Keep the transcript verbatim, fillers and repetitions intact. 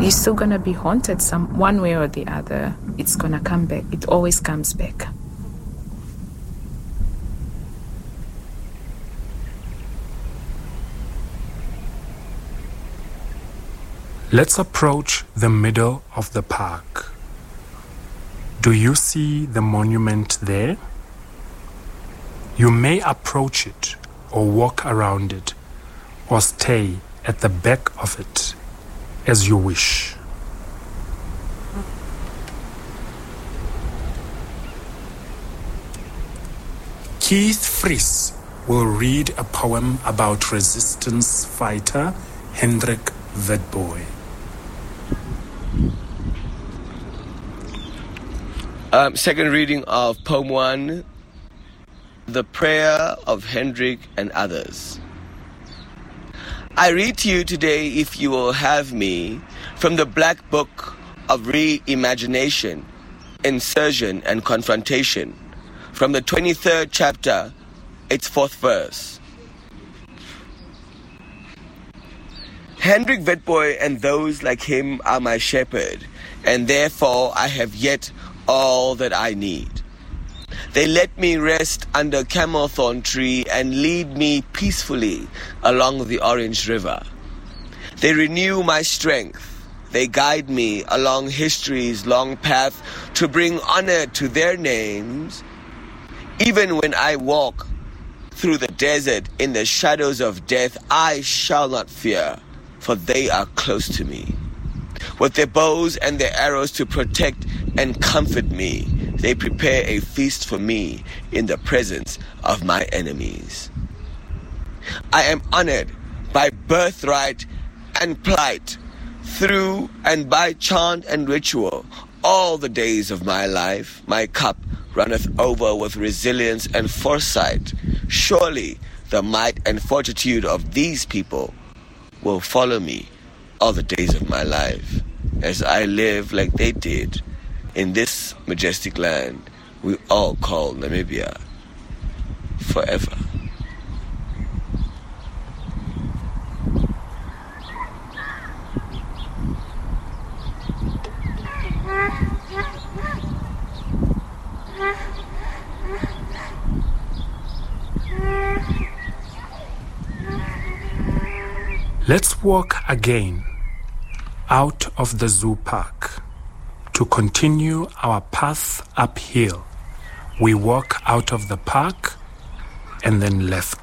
you're still going to be haunted some one way or the other. It's going to come back. It always comes back. Let's approach the middle of the park. Do you see the monument there? You may approach it or walk around it or stay at the back of it as you wish. Keith Fries will read a poem about resistance fighter Hendrik Witbooi. Um, second reading of Poem one, The Prayer of Hendrik and Others. I read to you today, if you will have me, from the Black Book of Reimagination, Insertion and Confrontation, from the twenty-third chapter, its fourth verse. Hendrik Witbooi and those like him are my shepherd, and therefore I have yet all that I need. They let me rest under camel thorn tree and lead me peacefully along the Orange River. They renew my strength. They guide me along history's long path to bring honor to their names. Even when I walk through the desert in the shadows of death, I shall not fear, for they are close to me. With their bows and their arrows to protect and comfort me, they prepare a feast for me in the presence of my enemies. I am honored by birthright and plight, through and by chant and ritual, all the days of my life. My cup runneth over with resilience and foresight. Surely the might and fortitude of these people will follow me all the days of my life, as I live like they did in this majestic land we all call Namibia forever. Let's walk again out of the zoo park. To continue our path uphill, we walk out of the park and then left.